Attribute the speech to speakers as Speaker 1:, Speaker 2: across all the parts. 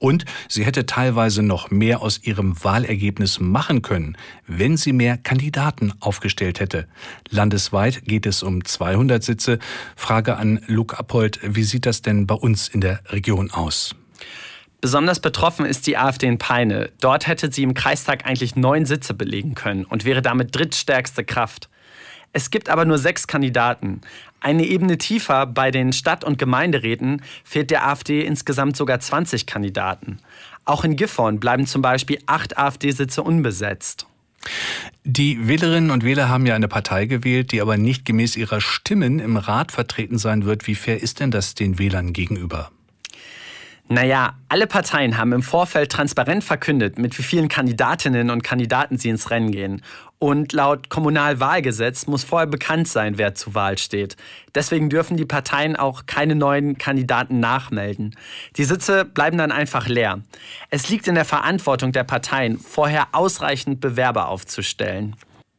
Speaker 1: Und sie hätte teilweise noch mehr aus ihrem Wahlergebnis machen können, wenn sie mehr Kandidaten aufgestellt hätte. Landesweit geht es um 200 Sitze. Frage an Luc Appold, wie sieht das denn bei uns in der Region aus?
Speaker 2: Besonders betroffen ist die AfD in Peine. Dort hätte sie im Kreistag eigentlich 9 Sitze belegen können und wäre damit drittstärkste Kraft. Es gibt aber nur 6 Kandidaten. Eine Ebene tiefer bei den Stadt- und Gemeinderäten fehlt der AfD insgesamt sogar 20 Kandidaten. Auch in Gifhorn bleiben zum Beispiel 8 AfD-Sitze unbesetzt.
Speaker 1: Die Wählerinnen und Wähler haben ja eine Partei gewählt, die aber nicht gemäß ihrer Stimmen im Rat vertreten sein wird. Wie fair ist denn das den Wählern gegenüber?
Speaker 2: Naja, alle Parteien haben im Vorfeld transparent verkündet, mit wie vielen Kandidatinnen und Kandidaten sie ins Rennen gehen. Und laut Kommunalwahlgesetz muss vorher bekannt sein, wer zur Wahl steht. Deswegen dürfen die Parteien auch keine neuen Kandidaten nachmelden. Die Sitze bleiben dann einfach leer. Es liegt in der Verantwortung der Parteien, vorher ausreichend Bewerber aufzustellen.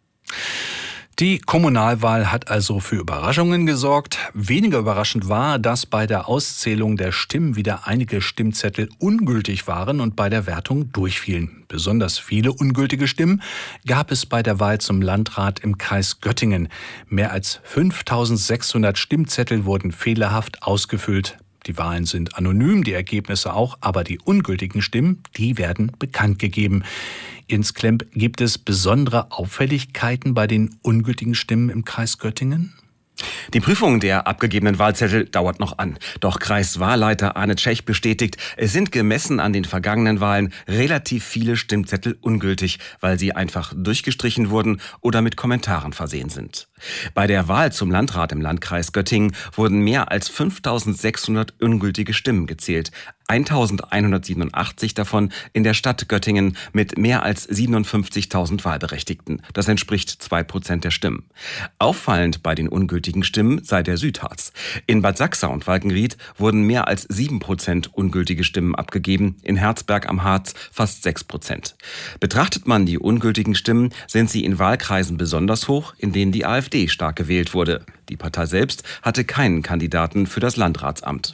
Speaker 1: Die Kommunalwahl hat also für Überraschungen gesorgt. Weniger überraschend war, dass bei der Auszählung der Stimmen wieder einige Stimmzettel ungültig waren und bei der Wertung durchfielen. Besonders viele ungültige Stimmen gab es bei der Wahl zum Landrat im Kreis Göttingen. Mehr als 5.600 Stimmzettel wurden fehlerhaft ausgefüllt. Die Wahlen sind anonym, die Ergebnisse auch, aber die ungültigen Stimmen, die werden bekannt gegeben. Jens Klemp, gibt es besondere Auffälligkeiten bei den ungültigen Stimmen im Kreis Göttingen?
Speaker 3: Die Prüfung der abgegebenen Wahlzettel dauert noch an. Doch Kreiswahlleiter Arne Tschech bestätigt, es sind gemessen an den vergangenen Wahlen relativ viele Stimmzettel ungültig, weil sie einfach durchgestrichen wurden oder mit Kommentaren versehen sind. Bei der Wahl zum Landrat im Landkreis Göttingen wurden mehr als 5.600 ungültige Stimmen gezählt. 1.187 davon in der Stadt Göttingen mit mehr als 57.000 Wahlberechtigten. Das entspricht 2% der Stimmen. Auffallend bei den ungültigen Stimmen sei der Südharz. In Bad Sachsa und Walkenried wurden mehr als 7% ungültige Stimmen abgegeben, in Herzberg am Harz fast 6%. Betrachtet man die ungültigen Stimmen, sind sie in Wahlkreisen besonders hoch, in denen die AfD stark gewählt wurde. Die Partei selbst hatte keinen Kandidaten für das Landratsamt.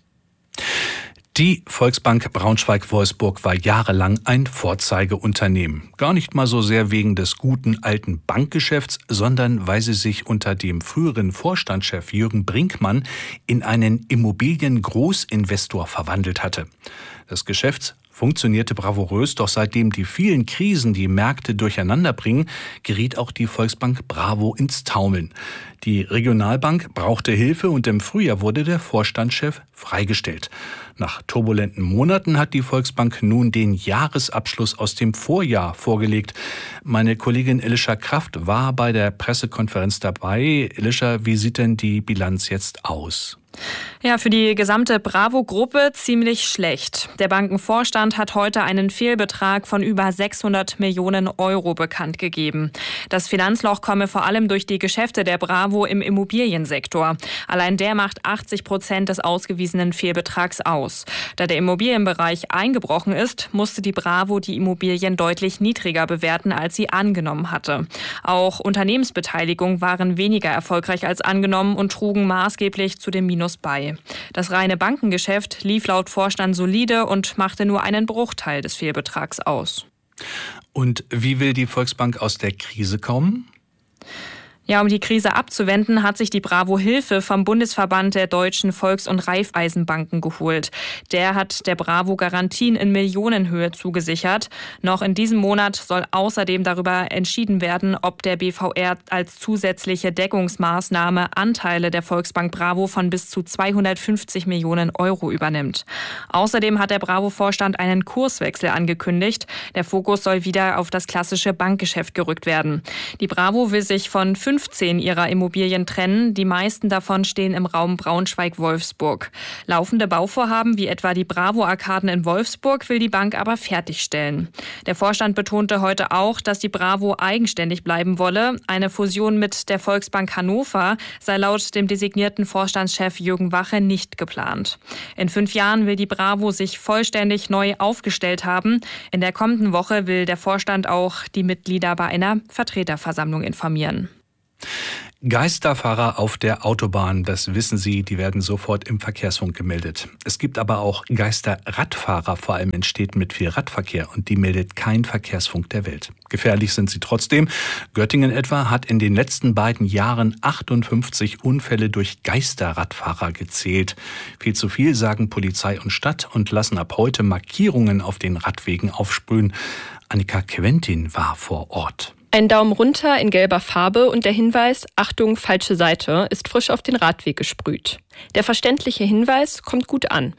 Speaker 1: Die Volksbank Braunschweig-Wolfsburg war jahrelang ein Vorzeigeunternehmen. Gar nicht mal so sehr wegen des guten alten Bankgeschäfts, sondern weil sie sich unter dem früheren Vorstandschef Jürgen Brinkmann in einen Immobiliengroßinvestor verwandelt hatte. Das Geschäft funktionierte bravourös, doch seitdem die vielen Krisen die Märkte durcheinander bringen, geriet auch die Volksbank Bravo ins Taumeln. Die Regionalbank brauchte Hilfe und im Frühjahr wurde der Vorstandschef freigestellt. Nach turbulenten Monaten hat die Volksbank nun den Jahresabschluss aus dem Vorjahr vorgelegt. Meine Kollegin Elisha Kraft war bei der Pressekonferenz dabei. Elisha, wie sieht denn die Bilanz jetzt aus?
Speaker 4: Ja, für die gesamte Bravo-Gruppe ziemlich schlecht. Der Bankenvorstand hat heute einen Fehlbetrag von über 600 Millionen Euro bekannt gegeben. Das Finanzloch komme vor allem durch die Geschäfte der Bravo im Immobiliensektor. Allein der macht 80% des ausgewiesenen Fehlbetrags aus. Da der Immobilienbereich eingebrochen ist, musste die Bravo die Immobilien deutlich niedriger bewerten, als sie angenommen hatte. Auch Unternehmensbeteiligungen waren weniger erfolgreich als angenommen und trugen maßgeblich zu dem Minus bei. Das reine Bankengeschäft lief laut Vorstand solide und machte nur einen Bruchteil des Fehlbetrags aus.
Speaker 1: Und wie will die Volksbank aus der Krise kommen?
Speaker 4: Ja, um die Krise abzuwenden, hat sich die Bravo Hilfe vom Bundesverband der deutschen Volks- und Raiffeisenbanken geholt. Der hat der Bravo Garantien in Millionenhöhe zugesichert. Noch in diesem Monat soll außerdem darüber entschieden werden, ob der BVR als zusätzliche Deckungsmaßnahme Anteile der Volksbank Bravo von bis zu 250 Millionen Euro übernimmt. Außerdem hat der Bravo-Vorstand einen Kurswechsel angekündigt. Der Fokus soll wieder auf das klassische Bankgeschäft gerückt werden. Die Bravo will sich von 15 ihrer Immobilien trennen. Die meisten davon stehen im Raum Braunschweig-Wolfsburg. Laufende Bauvorhaben wie etwa die Bravo-Arkaden in Wolfsburg will die Bank aber fertigstellen. Der Vorstand betonte heute auch, dass die Bravo eigenständig bleiben wolle. Eine Fusion mit der Volksbank Hannover sei laut dem designierten Vorstandschef Jürgen Wache nicht geplant. In 5 Jahren will die Bravo sich vollständig neu aufgestellt haben. In der kommenden Woche will der Vorstand auch die Mitglieder bei einer Vertreterversammlung informieren.
Speaker 1: Geisterfahrer auf der Autobahn, das wissen Sie, die werden sofort im Verkehrsfunk gemeldet. Es gibt aber auch Geisterradfahrer, vor allem in Städten mit viel Radverkehr, und die meldet kein Verkehrsfunk der Welt. Gefährlich sind sie trotzdem. Göttingen etwa hat in den letzten beiden Jahren 58 Unfälle durch Geisterradfahrer gezählt. Viel zu viel, sagen Polizei und Stadt, und lassen ab heute Markierungen auf den Radwegen aufsprühen. Annika Quentin war vor Ort.
Speaker 5: Ein Daumen runter in gelber Farbe und der Hinweis, Achtung, falsche Seite, ist frisch auf den Radweg gesprüht. Der verständliche Hinweis kommt gut an.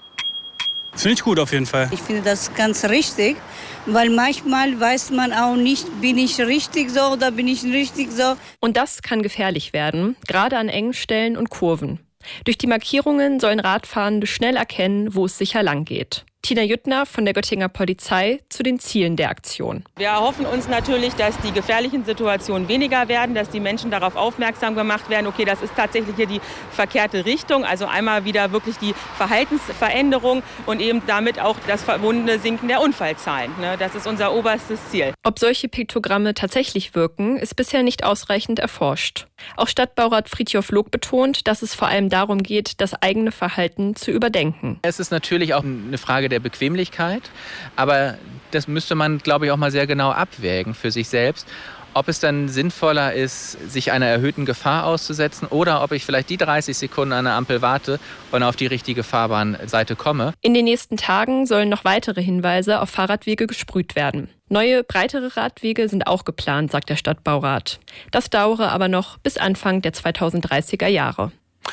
Speaker 6: Das finde ich gut auf jeden Fall.
Speaker 7: Ich finde das ganz richtig, weil manchmal weiß man auch nicht, bin ich richtig so oder bin ich nicht richtig so.
Speaker 5: Und das kann gefährlich werden, gerade an engen Stellen und Kurven. Durch die Markierungen sollen Radfahrende schnell erkennen, wo es sicher lang geht. Tina Jüttner von der Göttinger Polizei zu den Zielen der Aktion.
Speaker 8: Wir erhoffen uns natürlich, dass die gefährlichen Situationen weniger werden, dass die Menschen darauf aufmerksam gemacht werden, okay, das ist tatsächlich hier die verkehrte Richtung, also einmal wieder wirklich die Verhaltensveränderung und eben damit auch das verbundene Sinken der Unfallzahlen. Das ist unser oberstes Ziel.
Speaker 5: Ob solche Piktogramme tatsächlich wirken, ist bisher nicht ausreichend erforscht. Auch Stadtbaurat Fridtjof Log betont, dass es vor allem darum geht, das eigene Verhalten zu überdenken.
Speaker 9: Es ist natürlich auch eine Frage der Bequemlichkeit, aber das müsste man, glaube ich, auch mal sehr genau abwägen für sich selbst, ob es dann sinnvoller ist, sich einer erhöhten Gefahr auszusetzen oder ob ich vielleicht die 30 Sekunden an der Ampel warte und auf die richtige Fahrbahnseite komme.
Speaker 5: In den nächsten Tagen sollen noch weitere Hinweise auf Fahrradwege gesprüht werden. Neue, breitere Radwege sind auch geplant, sagt der Stadtbaurat. Das dauere aber noch bis Anfang der 2030er Jahre.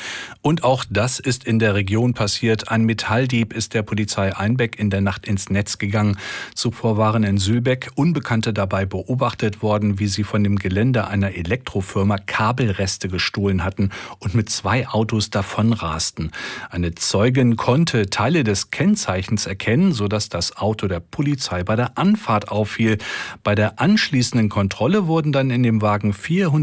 Speaker 1: Und auch das ist in der Region passiert. Ein Metalldieb ist der Polizei Einbeck in der Nacht ins Netz gegangen. Zuvor waren in Sülbeck Unbekannte dabei beobachtet worden, wie sie von dem Gelände einer Elektrofirma Kabelreste gestohlen hatten und mit 2 Autos davonrasten. Eine Zeugin konnte Teile des Kennzeichens erkennen, sodass das Auto der Polizei bei der Anfahrt auffiel. Bei der anschließenden Kontrolle wurden dann in dem Wagen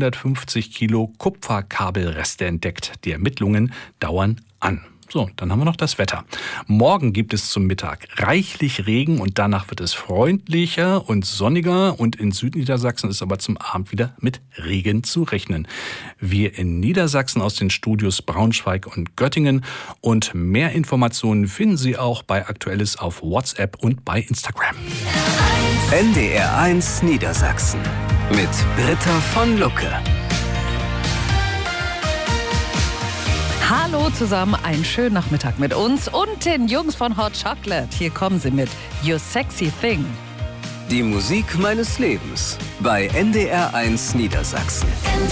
Speaker 1: 450 Kilo Kupferkabelreste entdeckt. Die Ermittlungen dauern an. So, dann haben wir noch das Wetter. Morgen gibt es zum Mittag reichlich Regen und danach wird es freundlicher und sonniger. Und in Südniedersachsen ist aber zum Abend wieder mit Regen zu rechnen. Wir in Niedersachsen aus den Studios Braunschweig und Göttingen. Und mehr Informationen finden Sie auch bei Aktuelles auf WhatsApp und bei Instagram.
Speaker 10: NDR1 Niedersachsen mit Britta von Lucke.
Speaker 11: Hallo zusammen, einen schönen Nachmittag mit uns und den Jungs von Hot Chocolate. Hier kommen sie mit You Sexy Thing.
Speaker 10: Die Musik meines Lebens bei NDR1 Niedersachsen.